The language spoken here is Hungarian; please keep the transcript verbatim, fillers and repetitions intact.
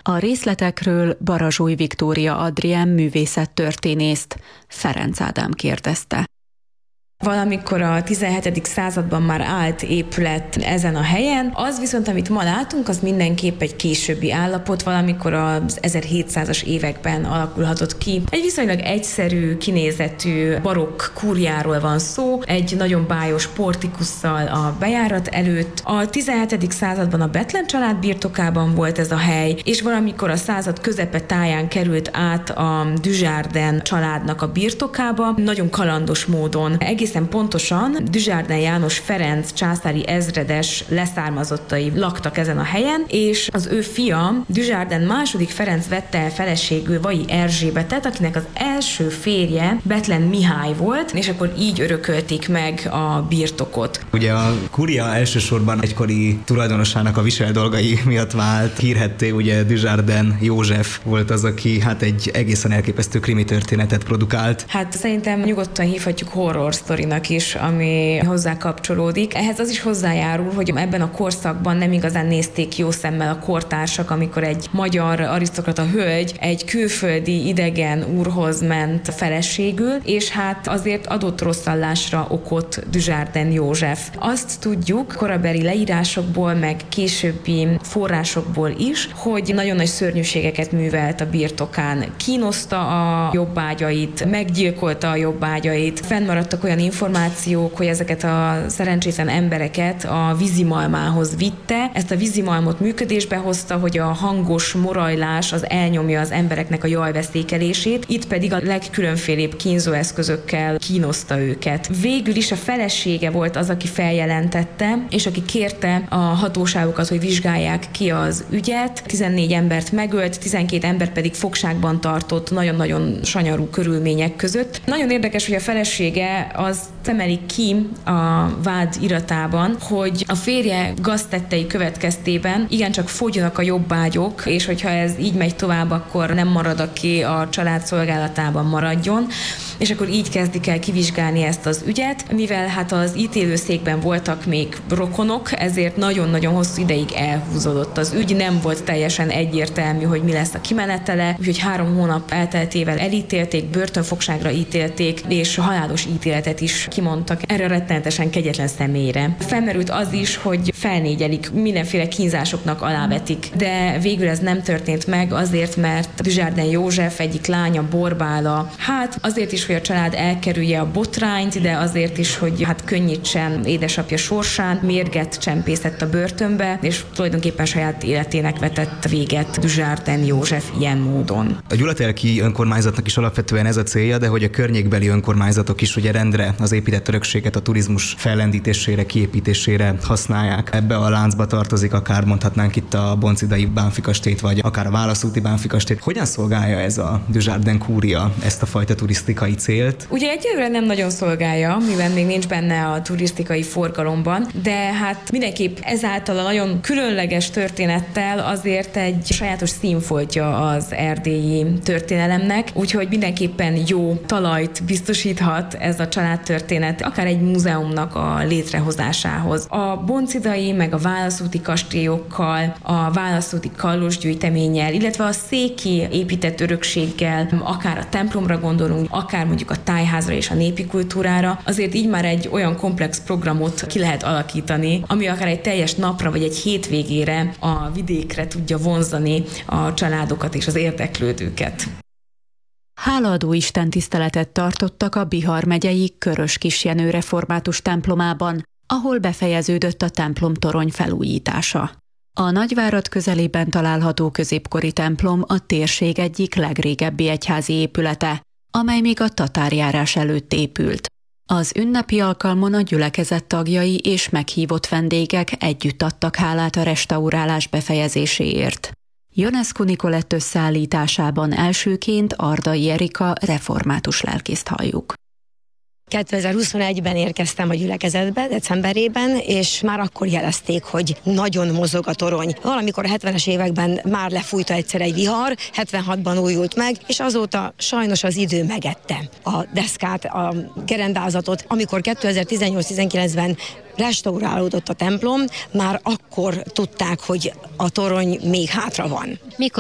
A részletekről Barazsúj Viktória Adrien művészettörténészt Ferenc Ádám kérdezte. Valamikor a tizenhetedik században már állt épület ezen a helyen, az viszont, amit ma látunk, az mindenképp egy későbbi állapot, valamikor az ezerhétszázas években alakulhatott ki. Egy viszonylag egyszerű, kinézetű barokk kúriáról van szó, egy nagyon bájos portikusszal a bejárat előtt. A tizenhetedik században a Bethlen család birtokában volt ez a hely, és valamikor a század közepe táján került át a Dujardin családnak a birtokába, nagyon kalandos módon. Egész pontosan Dujardin János Ferenc császári ezredes leszármazottai laktak ezen a helyen, és az ő fia, Dujardin második Ferenc vette el feleségül Vai Erzsébetet, akinek az első férje Bethlen Mihály volt, és akkor így örökölték meg a birtokot. Ugye a kúria elsősorban egykori tulajdonosának a viseldolgai miatt vált hírhedté, ugye Dujardin József volt az, aki hát egy egészen elképesztő krimi történetet produkált. Hát szerintem nyugodtan hívhatjuk horror sztorinak is, ami hozzá kapcsolódik. Ehhez az is hozzájárul, hogy ebben a korszakban nem igazán nézték jó szemmel a kortársak, amikor egy magyar arisztokrata hölgy egy külföldi idegen úrhoz ment feleségül, és hát azért adott rosszallásra okot Dujardin József. Azt tudjuk korabeli leírásokból, meg későbbi forrásokból is, hogy nagyon nagy szörnyűségeket művelt a birtokán. Kínoszta a jobbágyait, meggyilkolta a jobbágyait, fennmaradtak olyan információk, hogy ezeket a szerencsétlen embereket a vízimalmához vitte. Ezt a vízimalmot működésbe hozta, hogy a hangos morajlás az elnyomja az embereknek a jajveszékelését, itt pedig a legkülönfélébb kínzóeszközökkel kínoszta őket. Végül is a felesége volt az, aki feljelentette, és aki kérte a hatóságokat, hogy vizsgálják ki az ügyet. tizennégy embert megölt, tizenkét ember pedig fogságban tartott nagyon-nagyon sanyarú körülmények között. Nagyon érdekes, hogy a felesége az emelik ki a vád iratában, hogy a férje gaztettei következtében igencsak fogynak a jobbágyok, és hogyha ez így megy tovább, akkor nem marad, aki a család szolgálatában maradjon, és akkor így kezdik el kivizsgálni ezt az ügyet. Mivel hát az ítélőszékben voltak még rokonok, ezért nagyon-nagyon hosszú ideig elhúzódott az ügy, nem volt teljesen egyértelmű, hogy mi lesz a kimenetele, úgyhogy három hónap elteltével elítélték, börtönfogságra ítélték, és halálos ítéletet is kimondtak erre a rettenetesen kegyetlen személyre. Felmerült az is, hogy felnégyelik, mindenféle kínzásoknak alávetik, de végül ez nem történt meg azért, mert Dujardin József egyik lánya, Borbála, hát azért is, hogy a család elkerülje a botrányt, de azért is, hogy hát könnyítsen édesapja sorsán, mérget csempészett a börtönbe, és tulajdonképpen saját életének vetett véget Dujardin József ilyen módon. A gyulatelki önkormányzatnak is alapvetően ez a célja, de hogy a környékbeli önkormányzatok is ugye rendre az épített örökséget a turizmus fellendítésére, kiépítésére használják. Ebbe a láncba tartozik akár mondhatnánk itt a Boncidai Bánffy-kastélyt, vagy akár a Válaszúti Bánffy-kastélyt. Hogyan szolgálja ez a Dujardin kúria ezt a fajta turisztikai célt? Ugye egyelőre nem nagyon szolgálja, mivel még nincs benne a turisztikai forgalomban, de hát mindenképp ezáltal a nagyon különleges történettel azért egy sajátos színfoltja az erdélyi történelemnek, úgyhogy mindenképpen jó talajt biztosíthat ez a családtörténet, akár egy múzeumnak a létrehozásához. A boncidai, meg a válaszúti kastélyokkal, a válaszúti kallosgyűjteménnyel, illetve a széki épített örökséggel, akár a templomra gondolunk, akár mondjuk a tájházra és a népi kultúrára, azért így már egy olyan komplex programot ki lehet alakítani, ami akár egy teljes napra vagy egy hétvégére a vidékre tudja vonzani a családokat és az érdeklődőket. Hálaadó istentiszteletet tartottak a Bihar megyei Körös-Kisjenő református templomában, ahol befejeződött a templomtorony felújítása. A Nagyvárad közelében található középkori templom a térség egyik legrégebbi egyházi épülete, amely még a tatárjárás előtt épült. Az ünnepi alkalmon a gyülekezet tagjai és meghívott vendégek együtt adtak hálát a restaurálás befejezéséért. Ionescu Nikolett összeállításában elsőként Ardai Erika református lelkészt halljuk. kétezer-huszonegyben érkeztem a gyülekezetbe, decemberében, és már akkor jelezték, hogy nagyon mozog a torony. Valamikor a hetvenes években már lefújta egyszer egy vihar, hetvenhatban újult meg, és azóta sajnos az idő megette a deszkát, a gerendázatot. Amikor kétezer-tizennyolc-tizenkilencben restaurálódott a templom, már akkor tudták, hogy a torony még hátra van. Mikor